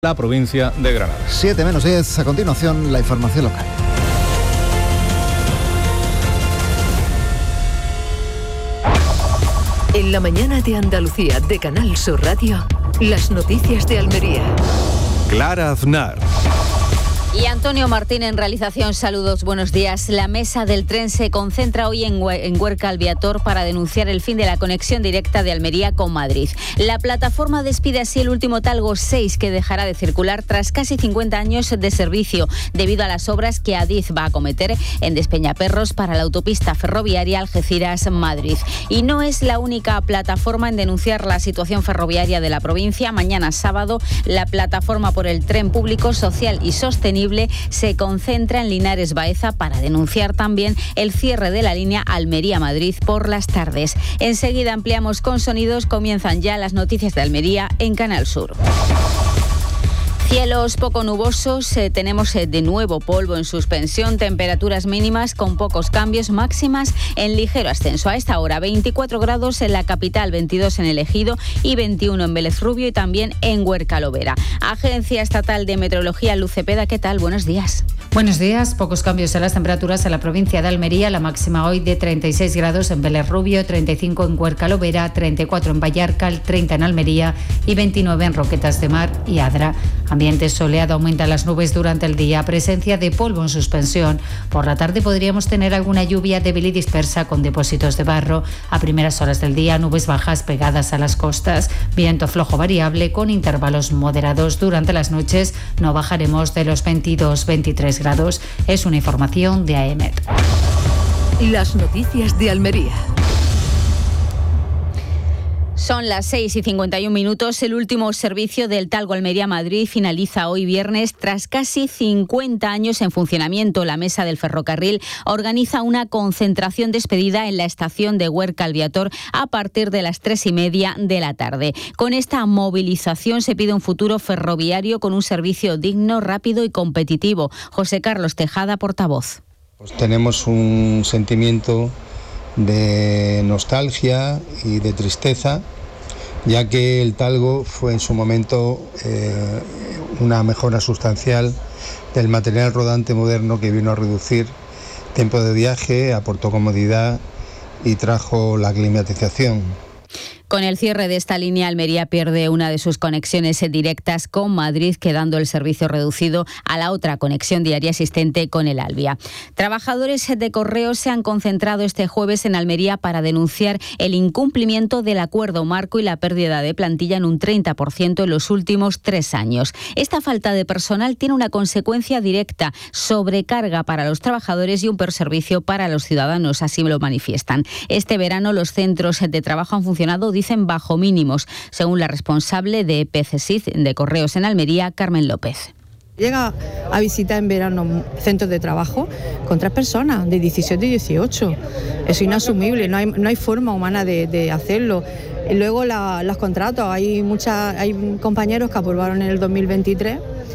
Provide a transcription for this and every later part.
la provincia de Granada. 7:10, a continuación la información local. En la mañana de Andalucía de Canal Sur Radio, las noticias de Almería. Clara Aznar. Y Antonio Martín en realización. Saludos, buenos días. La mesa del tren se concentra hoy en Huerca Albiator para denunciar el fin de la conexión directa de Almería con Madrid. La plataforma despide así el último Talgo 6 que dejará de circular tras casi 50 años de servicio debido a las obras que Adif va a acometer en Despeñaperros para la autopista ferroviaria Algeciras-Madrid. Y no es la única plataforma en denunciar la situación ferroviaria de la provincia. Mañana sábado, la plataforma por el tren público, social y sostenible se concentra en Linares Baeza para denunciar también el cierre de la línea Almería-Madrid por las tardes. Enseguida ampliamos con sonidos, comienzan ya las noticias de Almería en Canal Sur. Cielos poco nubosos, tenemos de nuevo polvo en suspensión, temperaturas mínimas con pocos cambios, máximas en ligero ascenso. A esta hora 24 grados en la capital, 22 en el Ejido y 21 en Vélez Rubio y también en Huerca Lovera. Agencia Estatal de Meteorología, Luz Cepeda, ¿qué tal? Buenos días. Buenos días, pocos cambios en las temperaturas en la provincia de Almería, la máxima hoy de 36 grados en Vélez Rubio, 35 en Huerca Lovera, 34 en Vallarcal, 30 en Almería y 29 en Roquetas de Mar y Adra. Ambiente soleado, aumentan las nubes durante el día, presencia de polvo en suspensión. Por la tarde podríamos tener alguna lluvia débil y dispersa con depósitos de barro. A primeras horas del día, nubes bajas pegadas a las costas, viento flojo variable con intervalos moderados. Durante las noches no bajaremos de los 22-23 grados. Es una información de AEMET. Las noticias de Almería. Son las 6:51. El último servicio del Talgo Almería-Madrid finaliza hoy viernes tras casi 50 años en funcionamiento. La Mesa del Ferrocarril organiza una concentración despedida en la estación de Huerca Albiator a partir de las 3:30 de la tarde. Con esta movilización se pide un futuro ferroviario con un servicio digno, rápido y competitivo. José Carlos Tejada, portavoz. Pues tenemos un sentimiento de nostalgia y de tristeza, ya que el Talgo fue en su momento una mejora sustancial del material rodante moderno que vino a reducir tiempo de viaje, aportó comodidad y trajo la climatización. Con el cierre de esta línea, Almería pierde una de sus conexiones directas con Madrid, quedando el servicio reducido a la otra conexión diaria existente con el Albia. Trabajadores de Correos se han concentrado este jueves en Almería para denunciar el incumplimiento del acuerdo marco y la pérdida de plantilla en un 30% en los últimos 3 años. Esta falta de personal tiene una consecuencia directa: sobrecarga para los trabajadores y un peor servicio para los ciudadanos, así lo manifiestan. Este verano los centros de trabajo han funcionado, dicen, bajo mínimos, según la responsable de PCSID de Correos en Almería, Carmen López. Llega a visitar en verano centros de trabajo con 3 personas de 17 y 18. Es inasumible, no hay forma humana de hacerlo. Y luego los contratos, hay compañeros que aprobaron en el 2023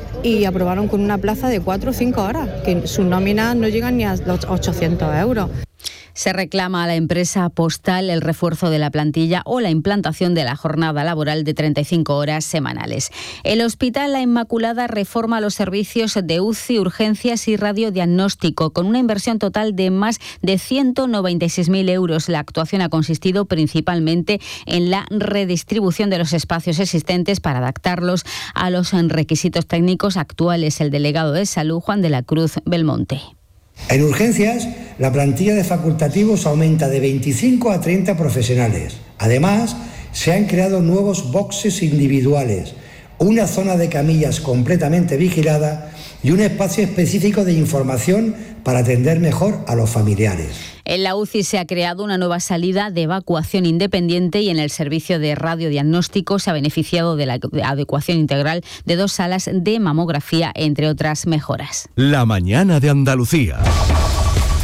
y aprobaron con una plaza de 4 o 5 horas, que sus nóminas no llegan ni a los 800 euros. Se reclama a la empresa postal el refuerzo de la plantilla o la implantación de la jornada laboral de 35 horas semanales. El Hospital La Inmaculada reforma los servicios de UCI, urgencias y radiodiagnóstico con una inversión total de más de 196.000 euros. La actuación ha consistido principalmente en la redistribución de los espacios existentes para adaptarlos a los requisitos técnicos actuales. El delegado de Salud, Juan de la Cruz Belmonte. En urgencias, la plantilla de facultativos aumenta de 25 a 30 profesionales. Además, se han creado nuevos boxes individuales, una zona de camillas completamente vigilada y un espacio específico de información para atender mejor a los familiares. En la UCI se ha creado una nueva salida de evacuación independiente y en el servicio de radiodiagnóstico se ha beneficiado de la adecuación integral de 2 salas de mamografía, entre otras mejoras. La mañana de Andalucía.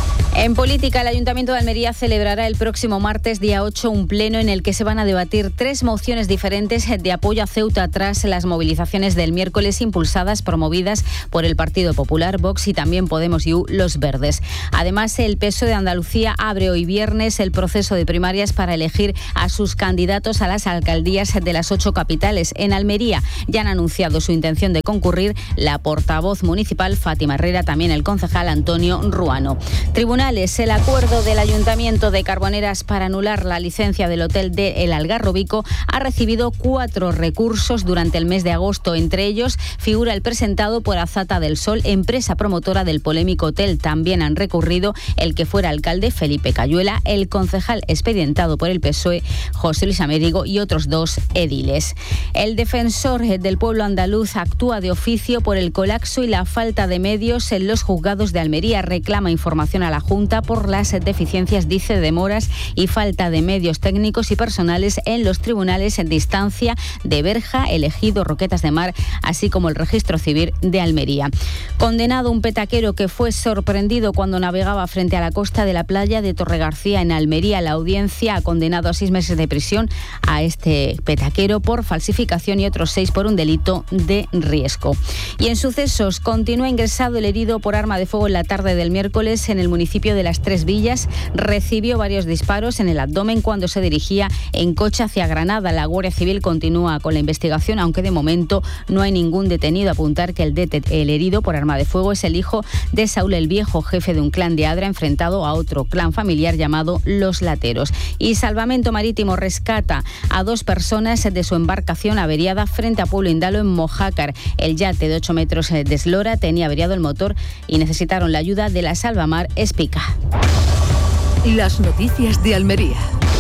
En política, el Ayuntamiento de Almería celebrará el próximo martes, día 8, un pleno en el que se van a debatir 3 mociones diferentes de apoyo a Ceuta tras las movilizaciones del miércoles promovidas por el Partido Popular, Vox y también Podemos y Los Verdes. Además, el PSOE de Andalucía abre hoy viernes el proceso de primarias para elegir a sus candidatos a las alcaldías de las 8 capitales. En Almería ya han anunciado su intención de concurrir la portavoz municipal Fátima Herrera, también el concejal Antonio Ruano. Tribunales. El acuerdo del Ayuntamiento de Carboneras para anular la licencia del hotel de El Algarrobico ha recibido 4 recursos durante el mes de agosto. Entre ellos figura el presentado por Azata del Sol, empresa promotora del polémico hotel. También han recurrido el que fuera alcalde Felipe Cayuela, el concejal expedientado por el PSOE José Luis Amérigo y otros 2 ediles. El defensor del pueblo andaluz actúa de oficio por el colapso y la falta de medios en los juzgados de Almería. Reclama información a la Junta por las deficiencias, dice, demoras y falta de medios técnicos y personales en los tribunales de instancia de Berja, El Ejido, Roquetas de Mar, así como el Registro Civil de Almería. Condenado un petaquero que fue sorprendido cuando navegaba frente a la costa de la playa de Torregarcía en Almería. La audiencia ha condenado a 6 meses de prisión a este petaquero por falsificación y otros 6 por un delito de riesgo. Y en sucesos, continúa ingresado el herido por arma de fuego en la tarde del miércoles en el municipio de Las Tres Villas. Recibió varios disparos en el abdomen cuando se dirigía en coche hacia Granada. La Guardia Civil continúa con la investigación, aunque de momento no hay ningún detenido. Apuntar que el herido por arma de fuego es el hijo de Saúl el Viejo, jefe de un clan de Adra enfrentado a otro clan familiar llamado Los Lateros. Y Salvamento Marítimo rescata a 2 personas de su embarcación averiada frente a Pueblo Indalo en Mojácar. El yate de 8 metros de eslora tenía averiado el motor y necesitaron la ayuda de la Salvamar Espica. Las noticias de Almería.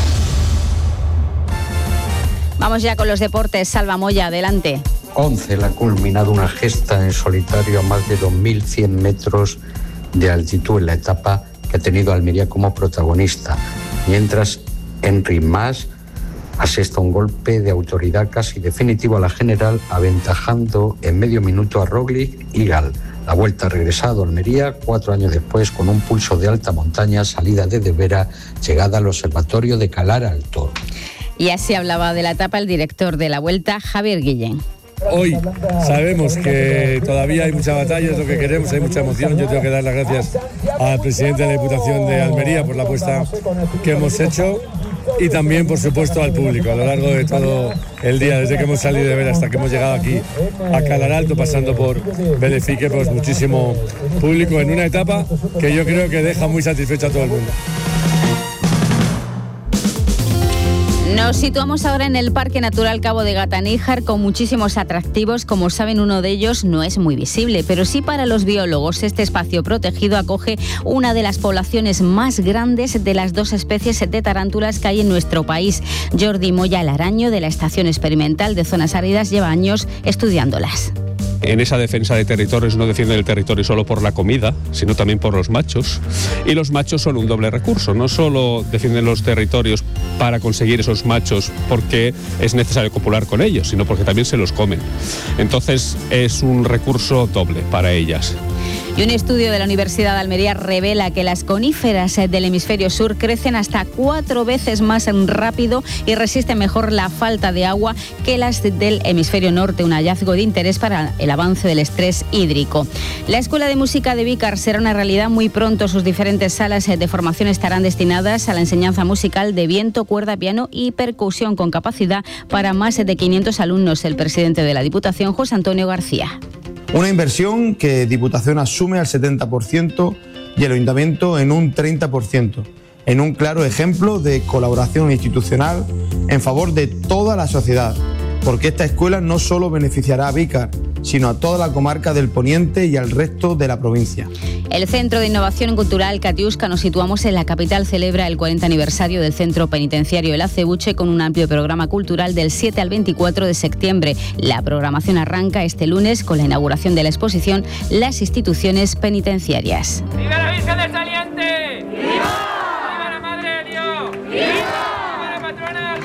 Vamos ya con los deportes. Salva Moya, adelante. 11 ha culminado una gesta en solitario a más de 2.100 metros de altitud en la etapa que ha tenido Almería como protagonista, mientras Henry Mas asesta un golpe de autoridad casi definitivo a la general, aventajando en medio minuto a Roglic y Gal. La Vuelta ha regresado a Almería 4 años después con un pulso de alta montaña, salida de Vera, llegada al observatorio de Calar Alto. Y así hablaba de la etapa el director de la Vuelta, Javier Guillén. Hoy sabemos que todavía hay mucha batalla, es lo que queremos, hay mucha emoción. Yo tengo que dar las gracias al presidente de la Diputación de Almería por la apuesta que hemos hecho y también, por supuesto, al público a lo largo de todo el día, desde que hemos salido de Vera hasta que hemos llegado aquí a Calar Alto, pasando por Belefique, pues muchísimo público en una etapa que yo creo que deja muy satisfecho a todo el mundo. Nos situamos ahora en el Parque Natural Cabo de Gata-Níjar con muchísimos atractivos. Como saben, uno de ellos no es muy visible, pero sí para los biólogos. Este espacio protegido acoge una de las poblaciones más grandes de las 2 especies de tarántulas que hay en nuestro país. Jordi Moya Laraño, de la Estación Experimental de Zonas Áridas, lleva años estudiándolas. En esa defensa de territorios no defienden el territorio solo por la comida, sino también por los machos. Y los machos son un doble recurso. No solo defienden los territorios para conseguir esos machos porque es necesario copular con ellos, sino porque también se los comen. Entonces es un recurso doble para ellas. Y un estudio de la Universidad de Almería revela que las coníferas del hemisferio sur crecen hasta 4 veces más rápido y resisten mejor la falta de agua que las del hemisferio norte, un hallazgo de interés para el avance del estrés hídrico. La Escuela de Música de Vícar será una realidad muy pronto. Sus diferentes salas de formación estarán destinadas a la enseñanza musical de viento, cuerda, piano y percusión, con capacidad para más de 500 alumnos. El presidente de la Diputación, José Antonio García. Una inversión que Diputación asume al 70% y el Ayuntamiento en un 30%, en un claro ejemplo de colaboración institucional en favor de toda la sociedad, porque esta escuela no solo beneficiará a Vícar, sino a toda la comarca del Poniente y al resto de la provincia. El Centro de Innovación Cultural Catiusca, nos situamos en la capital, celebra el 40 aniversario del Centro Penitenciario El Acebuche con un amplio programa cultural del 7 al 24 de septiembre. La programación arranca este lunes con la inauguración de la exposición Las instituciones penitenciarias. ¡Viva la Virgen del Saliente! ¡Viva! ¡Viva la Madre de Dios! ¡Viva! ¡Viva la patrona del Albo!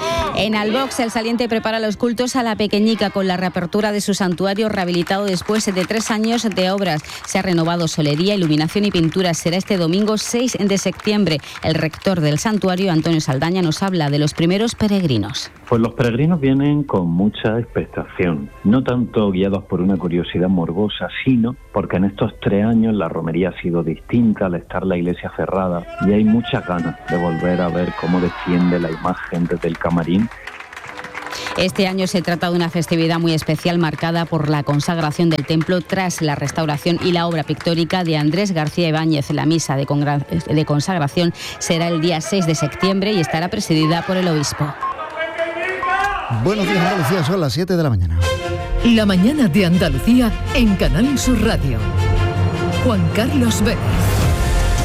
En Albox, el Saliente prepara los cultos a la Pequeñica con la reapertura de su santuario rehabilitado después de 3 años de obras. Se ha renovado solería, iluminación y pintura. Será este domingo 6 de septiembre. El rector del santuario, Antonio Saldaña, nos habla de los primeros peregrinos. Pues los peregrinos vienen con mucha expectación, no tanto guiados por una curiosidad morbosa, sino porque en estos 3 años la romería ha sido distinta al estar la iglesia cerrada y hay muchas ganas de volver a ver cómo desciende la imagen desde el camarín. Este año se trata de una festividad muy especial marcada por la consagración del templo tras la restauración y la obra pictórica de Andrés García Ibáñez. La misa de consagración será el día 6 de septiembre y estará presidida por el obispo. Buenos días, Andalucía, son las 7 de la mañana. La mañana de Andalucía en Canal Sur Radio. Juan Carlos Vélez.